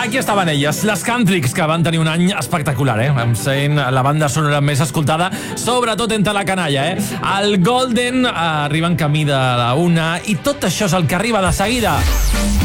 Aquí estaven elles, les Cantrix, que van tenir un any espectacular, sent la banda sonora més escoltada, sobretot entre la canalla, El Golden arriba en camí de la 1 i tot això és el que arriba de seguida.